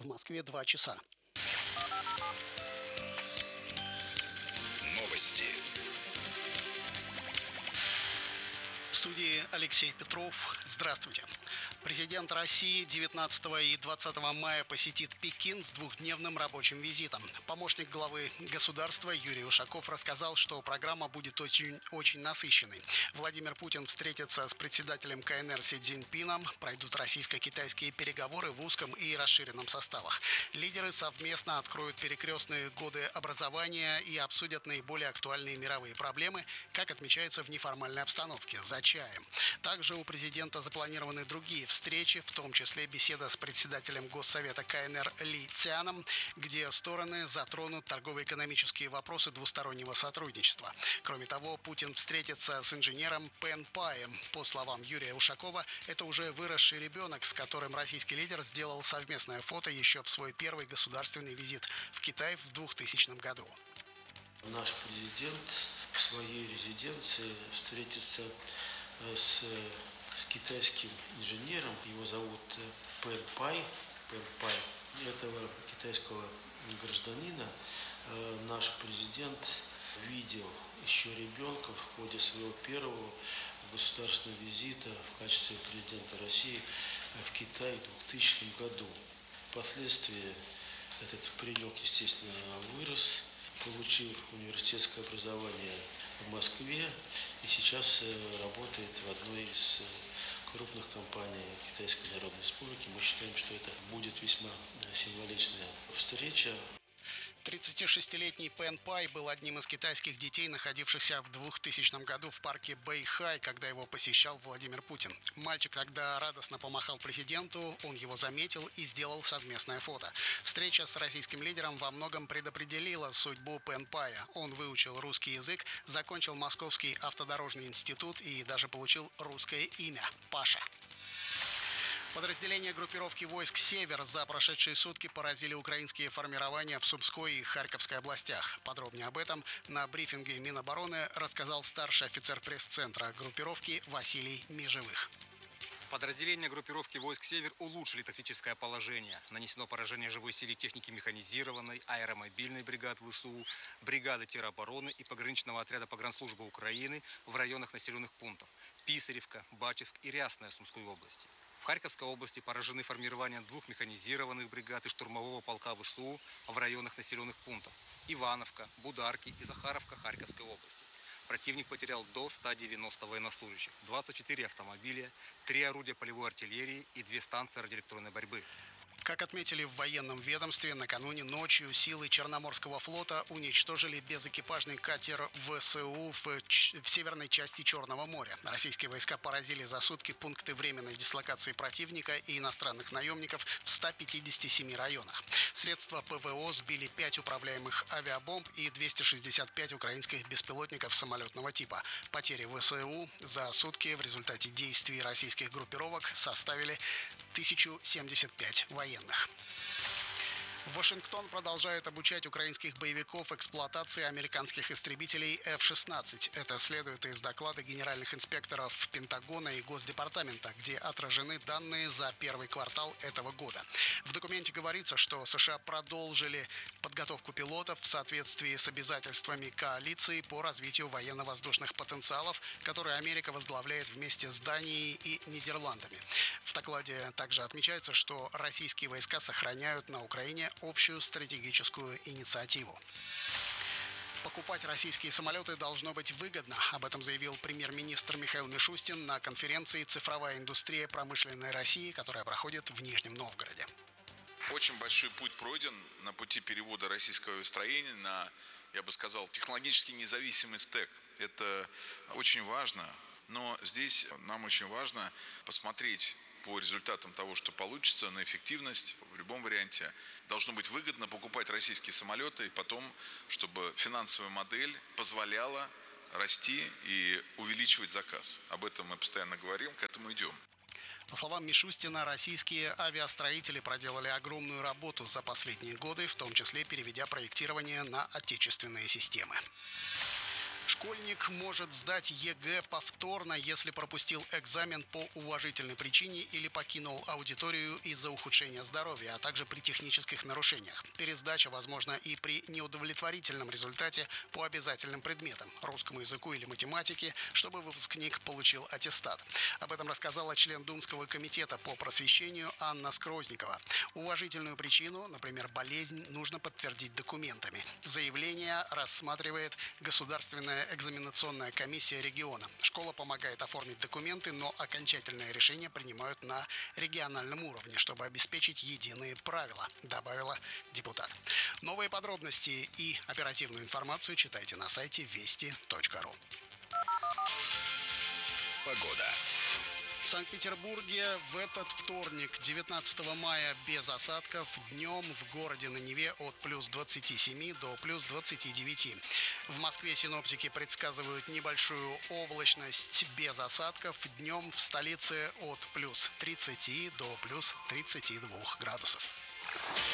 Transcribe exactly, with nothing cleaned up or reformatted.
В Москве два часа. Новости. В студии Алексей Петров. Здравствуйте. Президент России девятнадцатого и двадцатого мая посетит Пекин с двухдневным рабочим визитом. Помощник главы государства Юрий Ушаков рассказал, что программа будет очень, очень насыщенной. Владимир Путин встретится с председателем ка эн эр Си Цзиньпином, пройдут российско-китайские переговоры в узком и расширенном составах. Лидеры совместно откроют перекрестные годы образования и обсудят наиболее актуальные мировые проблемы, как отмечается в неформальной обстановке, за чаем. Также у президента запланированы другие встречи, в том числе беседа с председателем Госсовета ка эн эр Ли Цяном, где стороны затронут торгово-экономические вопросы двустороннего сотрудничества. Кроме того, Путин встретится с инженером Пэн Паем. По словам Юрия Ушакова, это уже выросший ребенок, с которым российский лидер сделал совместное фото еще в свой первый государственный визит в Китай в двухтысячном году. Наш президент в своей резиденции встретится с с китайским инженером, его зовут Пэн Пай. Пэн Пай. Этого китайского гражданина э, наш президент видел еще ребенком в ходе своего первого государственного визита в качестве президента России в Китай в двухтысячном году. Впоследствии этот паренек, естественно, вырос, получил университетское образование в Москве и сейчас работает в одной из крупных компаний Китайской Народной Республики. Мы считаем, что это будет весьма символичная встреча. тридцатишестилетний Пэн Пай был одним из китайских детей, находившихся в двухтысячном году в парке Бэйхай, когда его посещал Владимир Путин. Мальчик тогда радостно помахал президенту, он его заметил и сделал совместное фото. Встреча с российским лидером во многом предопределила судьбу Пэн Пая. Он выучил русский язык, закончил Московский автодорожный институт и даже получил русское имя – Паша. Подразделения группировки войск «Север» за прошедшие сутки поразили украинские формирования в Сумской и Харьковской областях. Подробнее об этом на брифинге Минобороны рассказал старший офицер пресс-центра группировки Василий Межевых. Подразделения группировки войск «Север» улучшили тактическое положение. Нанесено поражение живой силе техники механизированной, аэромобильной бригады вэ эс у, бригады теробороны и пограничного отряда погранслужбы Украины в районах населенных пунктов Писаревка, Бачевск и Рясная Сумской области. В Харьковской области поражены формирования двух механизированных бригад и штурмового полка вэ эс у в районах населенных пунктов Ивановка, Бударки и Захаровка Харьковской области. Противник потерял до ста девяноста военнослужащих, двадцать четыре автомобиля, три орудия полевой артиллерии и две станции радиоэлектронной борьбы. Как отметили в военном ведомстве, накануне ночью силы Черноморского флота уничтожили безэкипажный катер вэ эс у в, в северной части Черного моря. Российские войска поразили за сутки пункты временной дислокации противника и иностранных наемников в ста пятидесяти семи районах. Средства пэ вэ о сбили пять управляемых авиабомб и двести шестьдесят пять украинских беспилотников самолетного типа. Потери вэ эс у за сутки в результате действий российских группировок составили тысячу семьдесят пять военных. Вашингтон продолжает обучать украинских боевиков эксплуатации американских истребителей эф шестнадцать. Это следует из доклада генеральных инспекторов Пентагона и Госдепартамента, где отражены данные за первый квартал этого года. В документе говорится, что США продолжили подготовку пилотов в соответствии с обязательствами коалиции по развитию военно-воздушных потенциалов, которые Америка возглавляет вместе с Данией и Нидерландами. В докладе также отмечается, что российские войска сохраняют на Украине общую стратегическую инициативу. Покупать российские самолеты должно быть выгодно. Об этом заявил премьер-министр Михаил Мишустин на конференции «Цифровая индустрия промышленной России», которая проходит в Нижнем Новгороде. Очень большой путь пройден на пути перевода российского авиастроения на, я бы сказал, технологически независимый стек. Это очень важно, но здесь нам очень важно посмотреть по результатам того, что получится, на эффективность. В любом варианте должно быть выгодно покупать российские самолеты, и потом, чтобы финансовая модель позволяла расти и увеличивать заказ. Об этом мы постоянно говорим, к этому идем. По словам Мишустина, российские авиастроители проделали огромную работу за последние годы, в том числе переведя проектирование на отечественные системы. Школьник может сдать ЕГЭ повторно, если пропустил экзамен по уважительной причине или покинул аудиторию из-за ухудшения здоровья, а также при технических нарушениях. Пересдача возможна и при неудовлетворительном результате по обязательным предметам – русскому языку или математике, чтобы выпускник получил аттестат. Об этом рассказала член Думского комитета по просвещению Анна Скрозникова. Уважительную причину, например, болезнь, нужно подтвердить документами. Заявление рассматривает Государственная экзаменационная комиссия региона. Школа помогает оформить документы, но окончательное решение принимают на региональном уровне, чтобы обеспечить единые правила, добавила депутат. Новые подробности и оперативную информацию читайте на сайте вести точка ру. Погода. В Санкт-Петербурге в этот вторник, девятнадцатого мая, без осадков. Днем в городе на Неве от плюс двадцати семи до плюс двадцати девяти. В Москве синоптики предсказывают небольшую облачность без осадков. Днем в столице от плюс тридцати до плюс тридцати двух градусов.